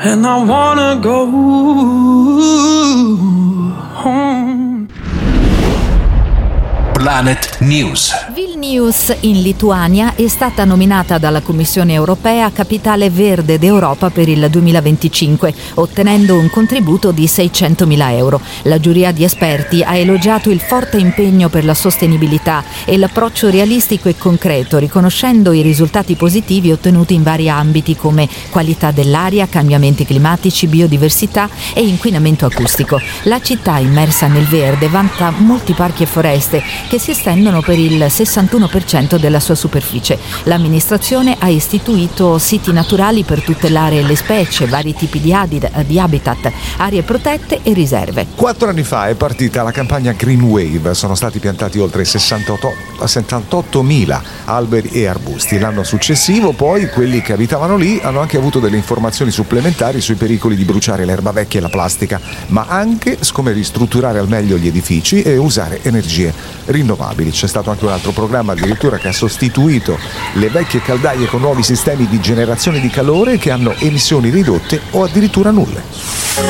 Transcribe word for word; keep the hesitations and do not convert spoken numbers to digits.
and I wanna go home. Planet News. Vilnius in Lituania è stata nominata dalla Commissione europea Capitale Verde d'Europa per il duemilaventicinque, ottenendo un contributo di seicentomila euro. La giuria di esperti ha elogiato il forte impegno per la sostenibilità e l'approccio realistico e concreto, riconoscendo i risultati positivi ottenuti in vari ambiti come qualità dell'aria, cambiamenti climatici, biodiversità e inquinamento acustico. La città, immersa nel verde, vanta molti parchi e foreste che si estendono per il sessantuno per cento della sua superficie. L'amministrazione ha istituito siti naturali per tutelare le specie, vari tipi di, adit- di habitat, aree protette e riserve. Quattro anni fa è partita la campagna Green Wave, sono stati piantati oltre sessantottomila alberi e arbusti. L'anno successivo poi quelli che abitavano lì hanno anche avuto delle informazioni supplementari sui pericoli di bruciare l'erba vecchia e la plastica, ma anche su come ristrutturare al meglio gli edifici e usare energie rinnovabili. C'è stato anche un altro programma addirittura che ha sostituito le vecchie caldaie con nuovi sistemi di generazione di calore che hanno emissioni ridotte o addirittura nulle.